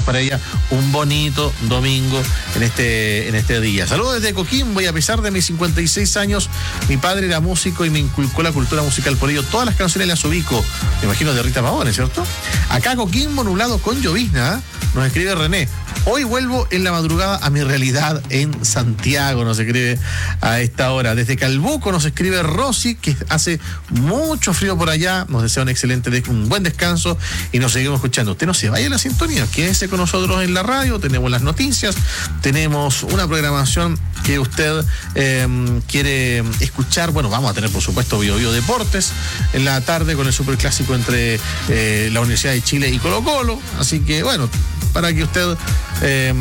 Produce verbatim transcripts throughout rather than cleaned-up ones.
deseamos para ella un bonito domingo en este, en este día. Saludos desde Coquimbo, y a pesar de mis cincuenta y seis años, mi padre era músico y me inculcó la cultura musical. Por ello, todas las canciones las ubico. Me imagino de Rita Pavone, ¿cierto? Acá Coquimbo nublado con llovizna, ¿eh? Nos escribe René. Hoy vuelvo en la madrugada a mi realidad en Santiago, nos escribe a esta hora. Desde Calbuco nos escribe Rosy, que hace mucho frío por allá. Nos desea un excelente, un buen descanso y nos seguimos escuchando. Usted no se vaya a la sintonía, quédese con nosotros en la radio. Tenemos las noticias, tenemos una programación que usted eh, quiere escuchar. Bueno, vamos a tener, por supuesto, Bio Bio Deportes en la tarde con el superclásico entre eh, la Universidad de Chile y Colo Colo. Así que, bueno, para que usted eh,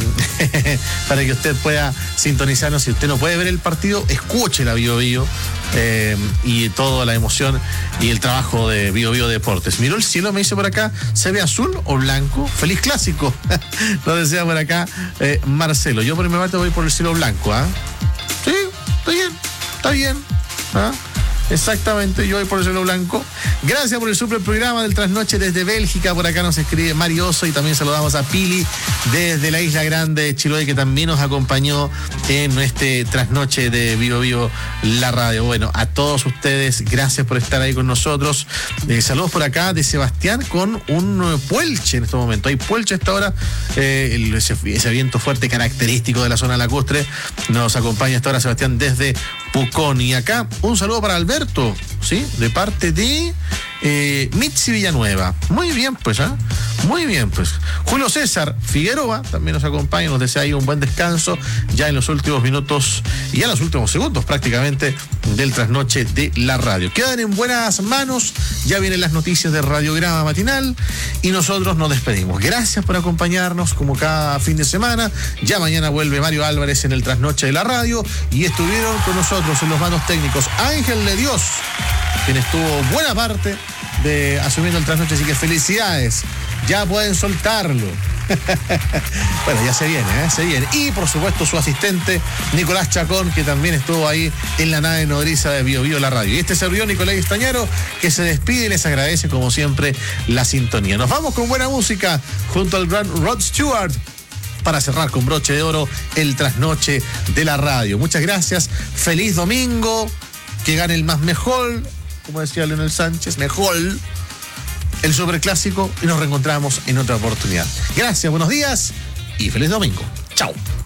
para que usted pueda sintonizarnos. Si usted no puede ver el partido, escuche la Bio Bio eh, y toda la emoción y el trabajo de Bio Bio Deportes. Miró el cielo, me dice por acá, ¿se ve azul o blanco? Feliz clásico, nos desea por acá eh, Marcelo. Yo por mi parte voy por el cielo blanco, ¿ah? ¿eh? Sí, está bien, está bien, ¿ah? Exactamente, yo voy por el cielo blanco. Gracias por el super programa del Trasnoche desde Bélgica. Por acá nos escribe Marioso, y también saludamos a Pili desde la Isla Grande de Chiloé, que también nos acompañó en este Trasnoche de Vivo Vivo la radio. Bueno, a todos ustedes, gracias por estar ahí con nosotros. Eh, saludos por acá de Sebastián con un puelche en este momento. Hay puelche a esta hora, eh, el, ese, ese viento fuerte característico de la zona lacustre. Nos acompaña a esta hora Sebastián desde Pucón. Y acá un saludo para Alberto, ¿sí? De parte de eh, Mitzi Villanueva. Muy bien, pues, ¿ah? ¿eh? Muy bien, pues. Julio César Figueroa también nos acompaña, nos desea ahí un buen descanso ya en los últimos minutos y ya en los últimos segundos prácticamente del Trasnoche de la radio. Quedan en buenas manos, ya vienen las noticias de Radiograma Matinal y nosotros nos despedimos. Gracias por acompañarnos como cada fin de semana. Ya mañana vuelve Mario Álvarez en el Trasnoche de la radio, y estuvieron con nosotros en los mandos técnicos Ángel de Dios, quien estuvo buena parte de asumiendo el Trasnoche, así que felicidades. Ya pueden soltarlo. Bueno, ya se viene, ¿eh? Se viene. Y por supuesto su asistente Nicolás Chacón, que también estuvo ahí en la nave nodriza de Bio Bio la radio. Y este servidor Nicolás Estañaro, que se despide y les agradece como siempre la sintonía. Nos vamos con buena música junto al gran Rod Stewart para cerrar con broche de oro el Trasnoche de la radio. Muchas gracias, feliz domingo, que gane el más mejor, como decía Leonel Sánchez, mejor el superclásico, y nos reencontramos en otra oportunidad. Gracias, buenos días y feliz domingo. Chao.